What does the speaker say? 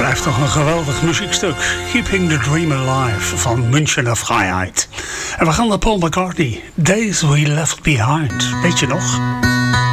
blijft toch een geweldig muziekstuk. Keeping the Dream Alive van Münchener Freiheit. En we gaan naar Paul McCartney. Days We Left Behind. Weet je nog?